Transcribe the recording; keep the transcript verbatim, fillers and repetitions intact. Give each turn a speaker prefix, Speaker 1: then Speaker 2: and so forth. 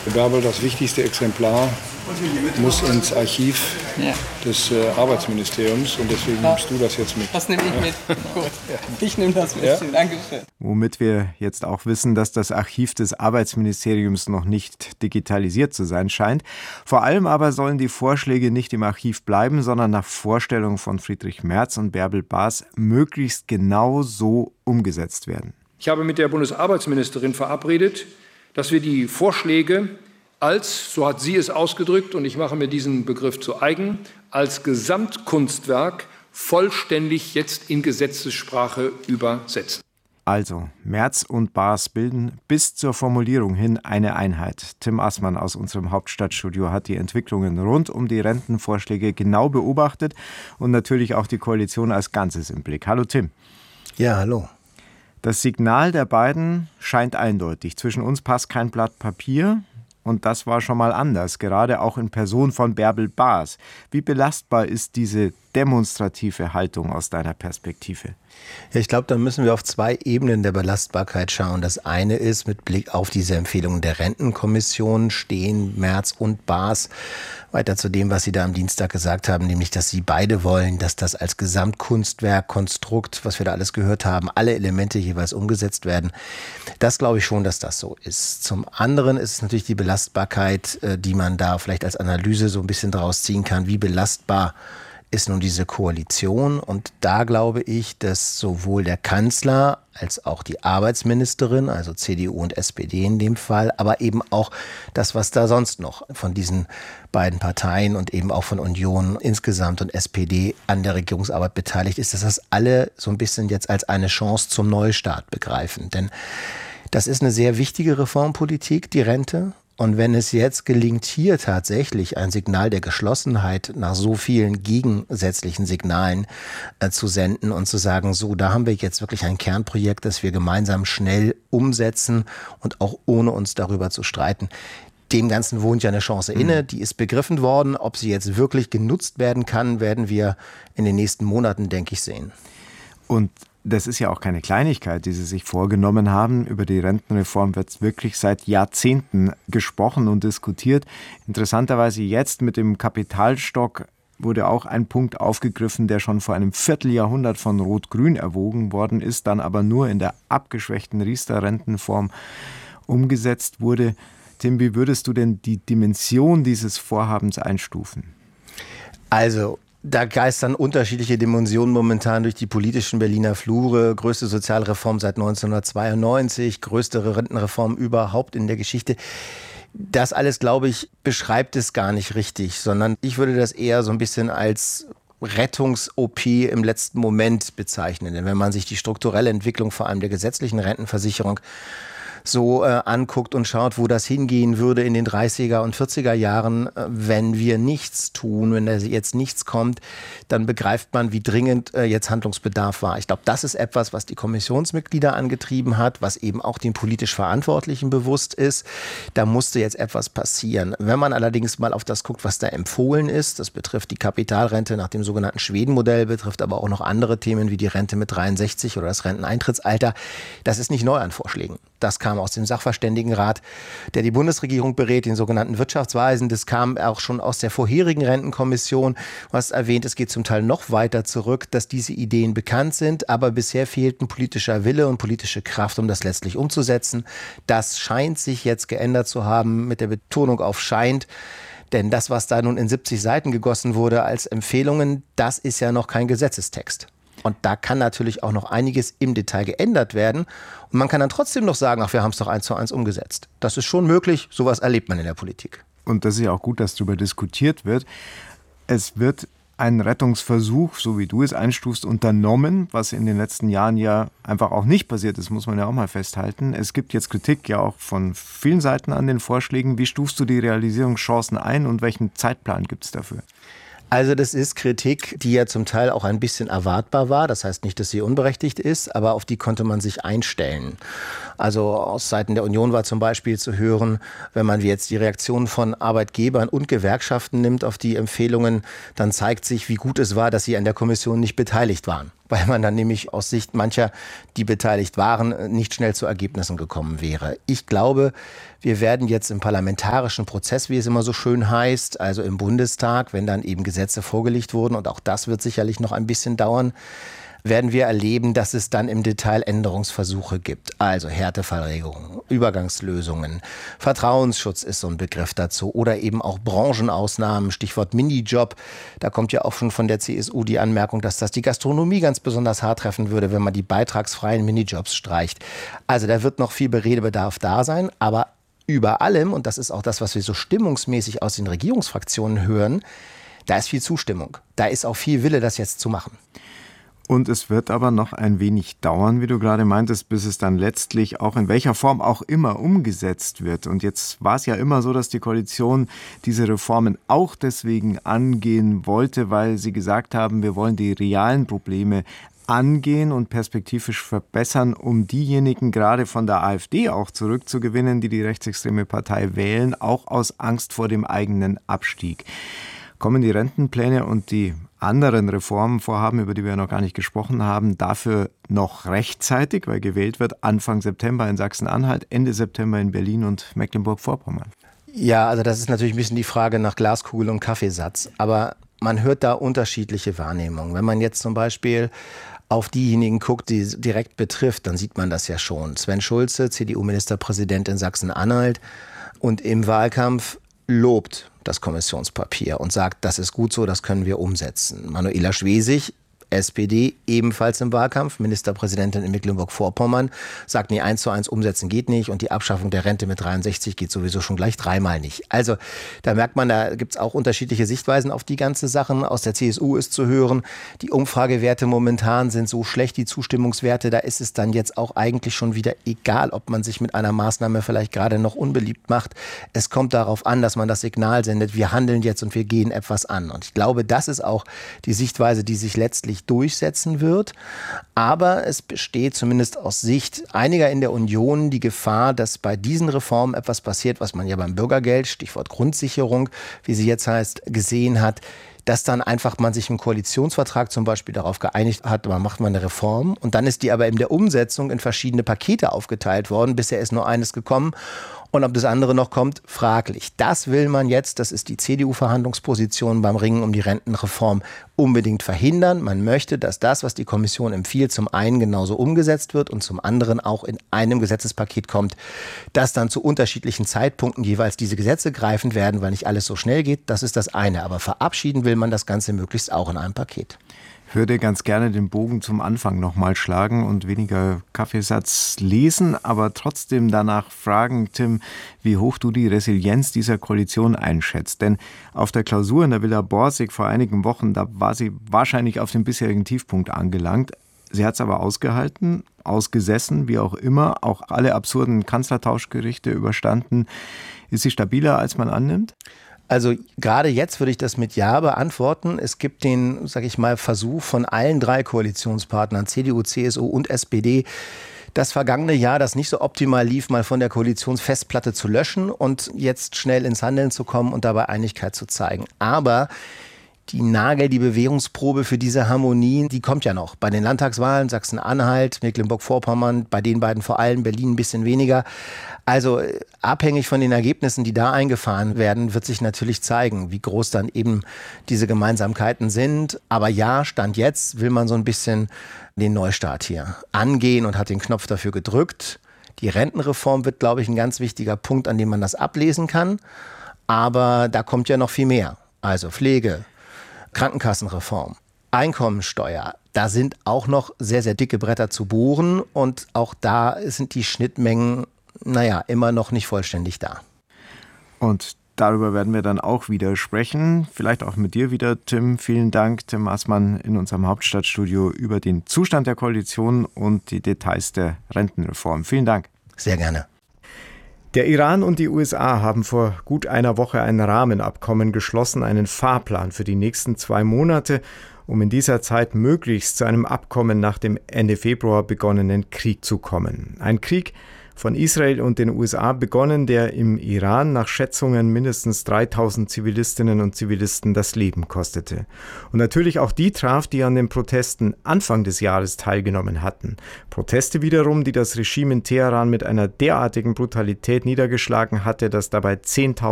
Speaker 1: Bärbel, das wichtigste Exemplar muss ins Archiv ja. des äh, Arbeitsministeriums und deswegen ja. nimmst du das jetzt mit.
Speaker 2: Das nehme ich mit. Gut. Ich nehme das mit. Ja. Dankeschön.
Speaker 3: Womit wir jetzt auch wissen, dass das Archiv des Arbeitsministeriums noch nicht digitalisiert zu sein scheint. Vor allem aber sollen die Vorschläge nicht im Archiv bleiben, sondern nach Vorstellung von Friedrich Merz und Bärbel Baas möglichst genau so umgesetzt werden.
Speaker 1: Ich habe mit der Bundesarbeitsministerin verabredet, dass wir die Vorschläge als, so hat sie es ausgedrückt, und ich mache mir diesen Begriff zu eigen, als Gesamtkunstwerk vollständig jetzt in Gesetzessprache übersetzen.
Speaker 3: Also, Merz und Baas bilden bis zur Formulierung hin eine Einheit. Tim Assmann aus unserem Hauptstadtstudio hat die Entwicklungen rund um die Rentenvorschläge genau beobachtet und natürlich auch die Koalition als Ganzes im Blick. Hallo Tim.
Speaker 4: Ja, hallo.
Speaker 3: Das Signal der beiden scheint eindeutig. Zwischen uns passt kein Blatt Papier. Und das war schon mal anders, gerade auch in Person von Bärbel Baas. Wie belastbar ist diese demonstrative Haltung aus deiner Perspektive?
Speaker 4: Ja, ich glaube, da müssen wir auf zwei Ebenen der Belastbarkeit schauen. Das eine ist, mit Blick auf diese Empfehlungen der Rentenkommission stehen Merz und Baas weiter zu dem, was sie da am Dienstag gesagt haben, nämlich, dass sie beide wollen, dass das als Gesamtkunstwerk, Konstrukt, was wir da alles gehört haben, alle Elemente jeweils umgesetzt werden. Das glaube ich schon, dass das so ist. Zum anderen ist es natürlich die Belastbarkeit, die man da vielleicht als Analyse so ein bisschen draus ziehen kann. Wie belastbar ist nun diese Koalition? Und da glaube ich, dass sowohl der Kanzler als auch die Arbeitsministerin, also C D U und S P D in dem Fall, aber eben auch das, was da sonst noch von diesen beiden Parteien und eben auch von Union insgesamt und S P D an der Regierungsarbeit beteiligt ist, dass das alle so ein bisschen jetzt als eine Chance zum Neustart begreifen. Denn das ist eine sehr wichtige Reformpolitik, die Rente. Und wenn es jetzt gelingt, hier tatsächlich ein Signal der Geschlossenheit nach so vielen gegensätzlichen Signalen äh, zu senden und zu sagen, so, da haben wir jetzt wirklich ein Kernprojekt, das wir gemeinsam schnell umsetzen und auch ohne uns darüber zu streiten. Dem Ganzen wohnt ja eine Chance inne, die ist begriffen worden. Ob sie jetzt wirklich genutzt werden kann, werden wir in den nächsten Monaten, denke ich, sehen.
Speaker 3: Und das ist ja auch keine Kleinigkeit, die Sie sich vorgenommen haben. Über die Rentenreform wird wirklich seit Jahrzehnten gesprochen und diskutiert. Interessanterweise jetzt mit dem Kapitalstock wurde auch ein Punkt aufgegriffen, der schon vor einem Vierteljahrhundert von Rot-Grün erwogen worden ist, dann aber nur in der abgeschwächten Riester-Rentenform umgesetzt wurde. Tim, wie würdest du denn die Dimension dieses Vorhabens einstufen?
Speaker 4: Also, da geistern unterschiedliche Dimensionen momentan durch die politischen Berliner Flure. Größte Sozialreform seit neunzehnhundertzweiundneunzig, größte Rentenreform überhaupt in der Geschichte. Das alles, glaube ich, beschreibt es gar nicht richtig, sondern ich würde das eher so ein bisschen als Rettungs-O P im letzten Moment bezeichnen. Denn wenn man sich die strukturelle Entwicklung vor allem der gesetzlichen Rentenversicherung so äh, anguckt und schaut, wo das hingehen würde in den dreißiger und vierziger Jahren, äh, wenn wir nichts tun, wenn da jetzt nichts kommt, dann begreift man, wie dringend äh, jetzt Handlungsbedarf war. Ich glaube, das ist etwas, was die Kommissionsmitglieder angetrieben hat, was eben auch den politisch Verantwortlichen bewusst ist. Da musste jetzt etwas passieren. Wenn man allerdings mal auf das guckt, was da empfohlen ist, das betrifft die Kapitalrente nach dem sogenannten Schweden-Modell, betrifft aber auch noch andere Themen wie die Rente mit dreiundsechzig oder das Renteneintrittsalter, das ist nicht neu an Vorschlägen. Das kam aus dem Sachverständigenrat, der die Bundesregierung berät, den sogenannten Wirtschaftsweisen. Das kam auch schon aus der vorherigen Rentenkommission. Du hast erwähnt, es geht zum Teil noch weiter zurück, dass diese Ideen bekannt sind, aber bisher fehlten politischer Wille und politische Kraft, um das letztlich umzusetzen. Das scheint sich jetzt geändert zu haben, mit der Betonung auf scheint. Denn das, was da nun in siebzig Seiten gegossen wurde als Empfehlungen, das ist ja noch kein Gesetzestext. Und da kann natürlich auch noch einiges im Detail geändert werden. Und man kann dann trotzdem noch sagen, ach, wir haben es doch eins zu eins umgesetzt. Das ist schon möglich. Sowas erlebt man in der Politik.
Speaker 3: Und das ist ja auch gut, dass darüber diskutiert wird. Es wird ein Rettungsversuch, so wie du es einstufst, unternommen, was in den letzten Jahren ja einfach auch nicht passiert ist, muss man ja auch mal festhalten. Es gibt jetzt Kritik ja auch von vielen Seiten an den Vorschlägen. Wie stufst du die Realisierungschancen ein und welchen Zeitplan gibt es dafür?
Speaker 4: Also das ist Kritik, die ja zum Teil auch ein bisschen erwartbar war. Das heißt nicht, dass sie unberechtigt ist, aber auf die konnte man sich einstellen. Also aus Seiten der Union war zum Beispiel zu hören, wenn man jetzt die Reaktionen von Arbeitgebern und Gewerkschaften nimmt auf die Empfehlungen, dann zeigt sich, wie gut es war, dass sie an der Kommission nicht beteiligt waren. weil man dann nämlich aus Sicht mancher, die beteiligt waren, nicht schnell zu Ergebnissen gekommen wäre. Ich glaube, wir werden jetzt im parlamentarischen Prozess, wie es immer so schön heißt, also im Bundestag, wenn dann eben Gesetze vorgelegt wurden, und auch das wird sicherlich noch ein bisschen dauern, werden wir erleben, dass es dann im Detail Änderungsversuche gibt. Also Härtefallregelungen, Übergangslösungen, Vertrauensschutz ist so ein Begriff dazu oder eben auch Branchenausnahmen, Stichwort Minijob. Da kommt ja auch schon von der C S U die Anmerkung, dass das die Gastronomie ganz besonders hart treffen würde, wenn man die beitragsfreien Minijobs streicht. Also da wird noch viel Beredebedarf da sein, aber über allem, und das ist auch das, was wir so stimmungsmäßig aus den Regierungsfraktionen hören, da ist viel Zustimmung. Da ist auch viel Wille, das jetzt zu machen.
Speaker 3: Und es wird aber noch ein wenig dauern, wie du gerade meintest, bis es dann letztlich auch in welcher Form auch immer umgesetzt wird. Und jetzt war es ja immer so, dass die Koalition diese Reformen auch deswegen angehen wollte, weil sie gesagt haben, wir wollen die realen Probleme angehen und perspektivisch verbessern, um diejenigen gerade von der AfD auch zurückzugewinnen, die die rechtsextreme Partei wählen, auch aus Angst vor dem eigenen Abstieg. Kommen die Rentenpläne und die anderen Reformvorhaben, über die wir noch gar nicht gesprochen haben, dafür noch rechtzeitig, weil gewählt wird Anfang September in Sachsen-Anhalt, Ende September in Berlin und Mecklenburg-Vorpommern?
Speaker 4: Ja, also das ist natürlich ein bisschen die Frage nach Glaskugel und Kaffeesatz. Aber man hört da unterschiedliche Wahrnehmungen. Wenn man jetzt zum Beispiel auf diejenigen guckt, die es direkt betrifft, dann sieht man das ja schon. Sven Schulze, C D U-Ministerpräsident in Sachsen-Anhalt, und im Wahlkampf lobt das Kommissionspapier und sagt, das ist gut so, das können wir umsetzen. Manuela Schwesig, S P D, ebenfalls im Wahlkampf, Ministerpräsidentin in Mecklenburg-Vorpommern, sagt, nee, eins zu eins umsetzen geht nicht und die Abschaffung der Rente mit dreiundsechzig geht sowieso schon gleich dreimal nicht. Also da merkt man, da gibt es auch unterschiedliche Sichtweisen auf die ganze Sachen. Aus der C S U ist zu hören, die Umfragewerte momentan sind so schlecht, die Zustimmungswerte, da ist es dann jetzt auch eigentlich schon wieder egal, ob man sich mit einer Maßnahme vielleicht gerade noch unbeliebt macht. Es kommt darauf an, dass man das Signal sendet, wir handeln jetzt und wir gehen etwas an. Und ich glaube, das ist auch die Sichtweise, die sich letztlich durchsetzen wird. Aber es besteht zumindest aus Sicht einiger in der Union die Gefahr, dass bei diesen Reformen etwas passiert, was man ja beim Bürgergeld, Stichwort Grundsicherung, wie sie jetzt heißt, gesehen hat, dass dann einfach man sich im Koalitionsvertrag zum Beispiel darauf geeinigt hat, man macht mal eine Reform und dann ist die aber in der Umsetzung in verschiedene Pakete aufgeteilt worden. Bisher ist nur eines gekommen. Und ob das andere noch kommt, fraglich. Das will man jetzt, das ist die C D U-Verhandlungsposition beim Ringen um die Rentenreform, unbedingt verhindern. Man möchte, dass das, was die Kommission empfiehlt, zum einen genauso umgesetzt wird und zum anderen auch in einem Gesetzespaket kommt, dass dann zu unterschiedlichen Zeitpunkten jeweils diese Gesetze greifen werden, weil nicht alles so schnell geht. Das ist das eine. Aber verabschieden will man das Ganze möglichst auch in einem Paket.
Speaker 3: Ich würde ganz gerne den Bogen zum Anfang nochmal schlagen und weniger Kaffeesatz lesen, aber trotzdem danach fragen, Tim, wie hoch du die Resilienz dieser Koalition einschätzt. Denn auf der Klausur in der Villa Borsig vor einigen Wochen, da war sie wahrscheinlich auf dem bisherigen Tiefpunkt angelangt. Sie hat es aber ausgehalten, ausgesessen, wie auch immer, auch alle absurden Kanzlertauschgerichte überstanden. Ist sie stabiler, als man annimmt?
Speaker 4: Also gerade jetzt würde ich das mit Ja beantworten. Es gibt den, sage ich mal, Versuch von allen drei Koalitionspartnern, C D U, C S U und S P D, das vergangene Jahr, das nicht so optimal lief, mal von der Koalitionsfestplatte zu löschen und jetzt schnell ins Handeln zu kommen und dabei Einigkeit zu zeigen. Aber die Nagel, die Bewährungsprobe für diese Harmonie, die kommt ja noch. Bei den Landtagswahlen Sachsen-Anhalt, Mecklenburg-Vorpommern, bei den beiden vor allem, Berlin ein bisschen weniger. Also abhängig von den Ergebnissen, die da eingefahren werden, wird sich natürlich zeigen, wie groß dann eben diese Gemeinsamkeiten sind. Aber ja, Stand jetzt will man so ein bisschen den Neustart hier angehen und hat den Knopf dafür gedrückt. Die Rentenreform wird, glaube ich, ein ganz wichtiger Punkt, an dem man das ablesen kann. Aber da kommt ja noch viel mehr. Also Pflege, Krankenkassenreform, Einkommensteuer, da sind auch noch sehr, sehr dicke Bretter zu bohren und auch da sind die Schnittmengen, naja, immer noch nicht vollständig da.
Speaker 3: Und darüber werden wir dann auch wieder sprechen, vielleicht auch mit dir wieder, Tim. Vielen Dank, Tim Assmann, in unserem Hauptstadtstudio über den Zustand der Koalition und die Details der Rentenreform. Vielen Dank.
Speaker 4: Sehr gerne.
Speaker 3: Der Iran und die U S A haben vor gut einer Woche ein Rahmenabkommen geschlossen, einen Fahrplan für die nächsten zwei Monate, um in dieser Zeit möglichst zu einem Abkommen nach dem Ende Februar begonnenen Krieg zu kommen. Ein Krieg, von Israel und den U S A begonnen, der im Iran nach Schätzungen mindestens dreitausend Zivilistinnen und Zivilisten das Leben kostete. Und natürlich auch die traf, die an den Protesten Anfang des Jahres teilgenommen hatten. Proteste wiederum, die das Regime in Teheran mit einer derartigen Brutalität niedergeschlagen hatte, dass dabei zehntausend